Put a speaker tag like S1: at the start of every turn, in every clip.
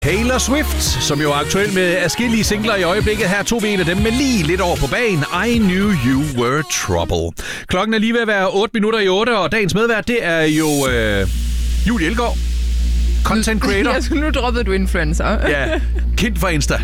S1: Taylor Swift, som jo er aktuel med adskillige singler i øjeblikket. Her tog vi en af dem med lige lidt over på bagen. I Knew You Were Trouble. Klokken er lige ved at være 8:08, og dagens medvært, det er jo Julie Elgaard. Content creator.
S2: Jeg skulle nu droppede du influencer.
S1: Ja, kendt fra Insta.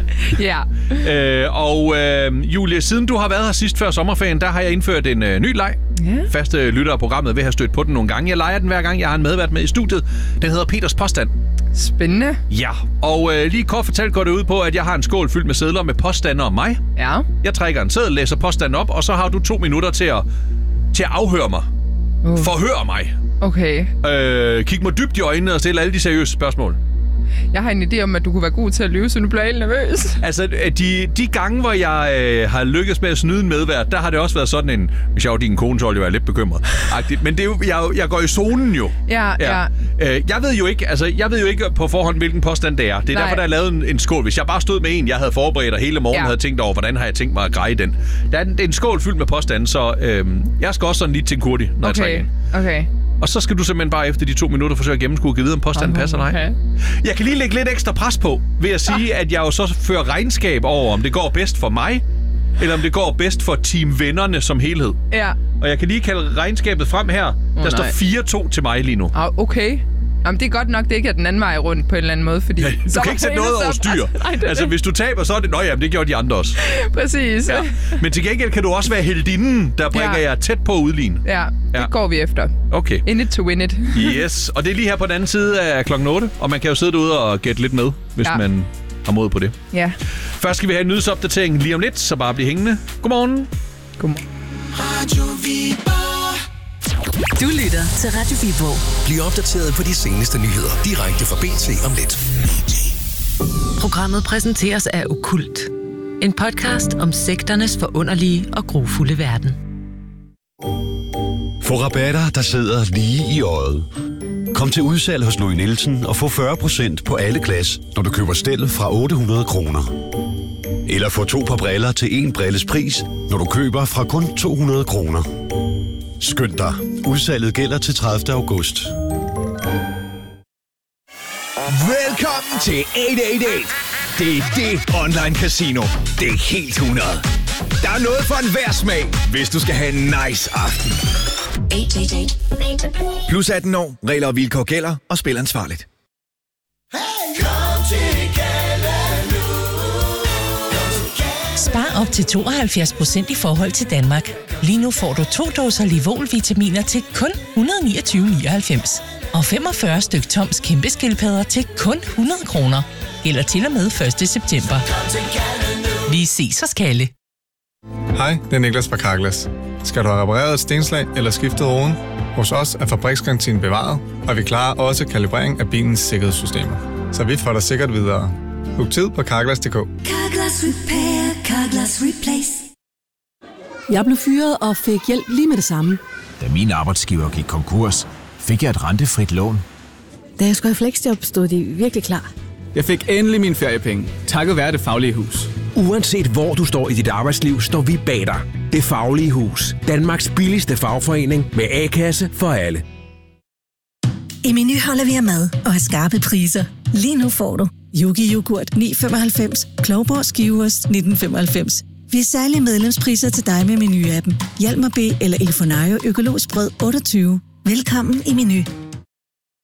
S2: Ja.
S1: Julie, siden du har været her sidst før sommerferien, der har jeg indført en ny leg. Faste lyttere af programmet vil have stødt på den nogle gange. Jeg leger den hver gang, jeg har en medvært med i studiet. Den hedder Peters Påstand.
S2: Spændende.
S1: Ja, og lige kort fortalt går det ud på, at jeg har en skål fyldt med sedler med påstande om mig.
S2: Ja.
S1: Jeg trækker en seddel, læser påstanden op, og så har du 2 minutter til at afhøre mig. Forhør mig.
S2: Okay.
S1: Kig mig dybt i øjnene og stille alle de seriøse spørgsmål.
S2: Jeg har en idé om, at du kunne være god til at lyve, så nu bliver jeg helt nervøs.
S1: Altså, de gange, hvor jeg har lykkes med at snyde en medvært, der har det også været sådan en, hvis jeg var din kone, så ville jeg være lidt bekymret. Men det er jo, jeg går i zonen jo.
S2: Ja.
S1: Jeg ved jo ikke på forhånd, hvilken påstand det er. Det er derfor, der er lavet en skål. Hvis jeg bare stod med en, jeg havde forberedt, og hele morgen havde tænkt over, hvordan har jeg tænkt mig at greje den. Det er en skål fyldt med påstande, så jeg skal også sådan lige tænke hurtigt, når jeg trækker ind.
S2: Okay.
S1: Og så skal du simpelthen bare efter de 2 minutter forsøge at gennemskue og give videre, om påstanden passer dig. Okay. Jeg kan lige lægge lidt ekstra pres på, ved at sige, at jeg jo så fører regnskab over, om det går bedst for mig, eller om det går bedst for teamvennerne som helhed.
S2: Ja.
S1: Og jeg kan lige kalde regnskabet frem her. Der står 4-2 til mig lige nu.
S2: Okay. Jamen, det er godt nok, det ikke er den anden vej rundt på en eller anden måde, fordi...
S1: Ja, du kan ikke sætte noget over styr. Altså, hvis du taber, så er det... Nå ja, det gjorde de andre også.
S2: Præcis. Ja.
S1: Men til gengæld kan du også være heldinden, der bringer jer tæt på udlign.
S2: Ja, det går vi efter.
S1: Okay.
S2: In it to win it.
S1: Yes, og det er lige her på den anden side af klokken 8, og man kan jo sidde derude og gætte lidt med, hvis man har mod på det.
S2: Ja.
S1: Først skal vi have en nyhedsopdatering lige om lidt, så bare bliv hængende. Godmorgen.
S2: Godmorgen.
S3: Radio Viborg.
S4: Du lytter til Radio Viborg.
S3: Bliv opdateret på de seneste nyheder direkte fra BT om lidt.
S4: Programmet præsenteres af Okkult. En podcast om sekternes forunderlige og grufulde verden.
S5: Få rabatter, der sidder lige i øjet. Kom til udsalg hos Louis Nielsen og få 40% på alle glas, når du køber stel fra 800 kroner. Eller få 2 par briller til 1 brilles pris, når du køber fra kun 200 kroner. Skynd dig. Udsalget gælder til 30. august.
S6: Velkommen til 888. Det er det online casino. Det er helt 100. Der er noget for enhver smag, hvis du skal have en nice aften. 888. Plus 18 år. Regler og vilkår gælder, og spil ansvarligt.
S7: Spar op til 72% i forhold til Danmark. Lige nu får du 2 dåser Livol-vitaminer til kun 129,99. Og 45 styk Toms kæmpeskildpadder til kun 100 kroner. Gælder til og med 1. september. Vi ses og Skalle.
S8: Hej, det er Niklas fra Carglass. Skal du have repareret et stenslag eller skiftet roden? Hos os er fabriksgarantien bevaret, og vi klarer også kalibrering af bilens sikkerhedssystemer. Så vi får dig sikkert videre. Book tid på Carglass.dk.
S9: Carglass Repair, Carglass Replace.
S10: Jeg blev fyret og fik hjælp lige med det samme.
S11: Da min arbejdsgiver gik konkurs, fik jeg et rentefrit lån.
S10: Da jeg skulle have fleksjob, stod de virkelig klar.
S12: Jeg fik endelig mine feriepenge, takket være Det Faglige Hus.
S13: Uanset hvor du står i dit arbejdsliv, står vi bag dig. Det Faglige Hus. Danmarks billigste fagforening med A-kasse for alle.
S9: I Meny holder vi af mad og har skarpe priser. Lige nu får du Yogi Yoghurt 9,95, Klovborg Skiveost 19,95. Vi har særlige medlemspriser til dig med Meny-appen. Hjalmar B eller Elfonario Økologisk Brød 28. Velkommen i Meny.